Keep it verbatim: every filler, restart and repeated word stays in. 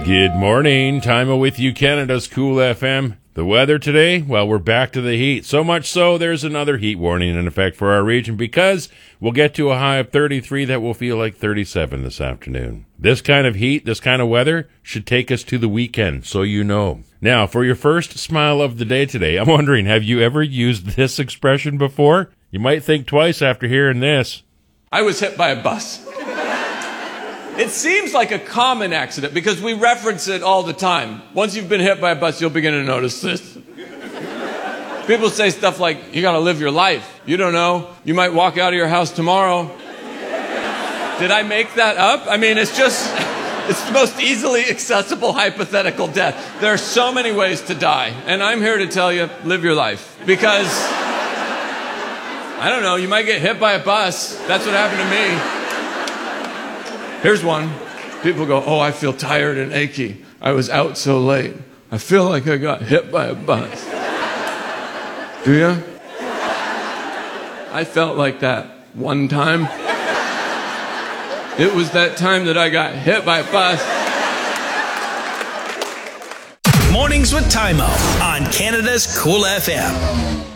Good morning. Time with you, Canada's Cool F M. The weather today, well, we're back to the heat. So much so, there's another heat warning in effect for our region because we'll get to a high of thirty-three that will feel like thirty-seven this afternoon. This kind of heat, this kind of weather should take us to the weekend, so you know. Now, for your first smile of the day today, I'm wondering, have you ever used this expression before? You might think twice after hearing this. I was hit by a bus. It seems like a common accident because we reference it all the time. Once you've been hit by a bus, you'll begin to notice this. People say stuff like, you gotta live your life. You don't know. You might walk out of your house tomorrow. Did I make that up? I mean, it's just, it's the most easily accessible hypothetical death. There are so many ways to die. And I'm here to tell you, live your life. Because, I don't know, you might get hit by a bus. That's what happened to me. Here's one. People go, oh, I feel tired and achy. I was out so late. I feel like I got hit by a bus. Do you? I felt like that one time. It was that time that I got hit by a bus. Mornings with Timo on Canada's Cool F M.